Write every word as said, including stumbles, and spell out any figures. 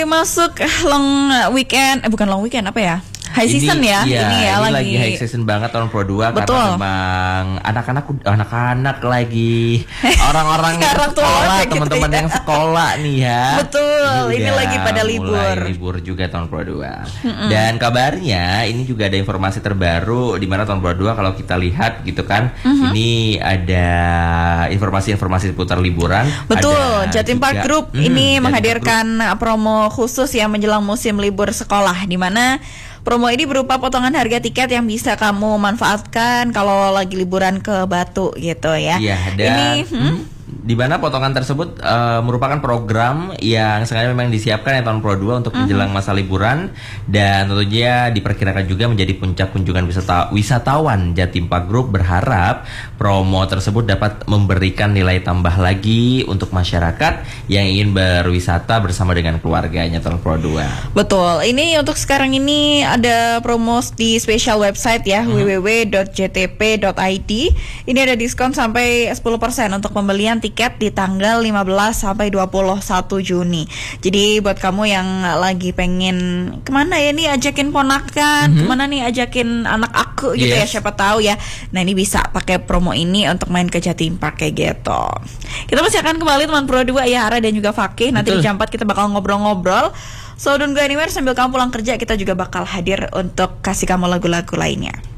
Masuk long weekend, eh bukan long weekend apa ya? High ini, season ya, iya, ini ya ini lagi. lagi high season banget tahun Pro dua. Betul. Karena memang anak-anak anak-anak lagi orang-orang sekolah, teman-teman gitu ya. Yang sekolah nih ya. Betul, ini, ini lagi pada libur. Mulai libur juga tahun Pro dua. Mm-mm. Dan kabarnya ini juga ada informasi terbaru di mana tahun Pro dua kalau kita lihat gitu kan, mm-hmm. ini ada informasi-informasi seputar liburan. Betul, Jatim Park Group hmm, ini Jatim menghadirkan Group. promo khusus yang menjelang musim libur sekolah, di mana promo ini berupa potongan harga tiket yang bisa kamu manfaatkan kalau lagi liburan ke Batu gitu ya. Iya, dan ini, hmm? di mana potongan tersebut uh, merupakan program yang sengaja memang disiapkan ya tahun Pro dua untuk menjelang uh-huh. masa liburan, dan tentunya diperkirakan juga menjadi puncak kunjungan wisata wisatawan. Jatim Park Group berharap promo tersebut dapat memberikan nilai tambah lagi untuk masyarakat yang ingin berwisata bersama dengan keluarganya tahun Pro dua. Betul. Ini untuk sekarang ini ada promo di spesial website ya, uh-huh. w w w dot j t p dot i d. Ini ada diskon sampai sepuluh persen untuk pembelian tiket di tanggal lima belas sampai dua puluh satu Juni. Jadi buat kamu yang lagi pengen kemana ya nih, ajakin ponakan, mm-hmm. kemana nih ajakin anak aku gitu yes. ya, siapa tahu ya. Nah ini bisa pakai promo ini untuk main ke Jatim Park kayak gitu. Kita masih akan kembali teman Pro dua ya, Ara dan juga Fakih. Nanti Betul. di jam empat kita bakal ngobrol-ngobrol. So don't go anywhere, sambil kamu pulang kerja kita juga bakal hadir untuk kasih kamu lagu-lagu lainnya.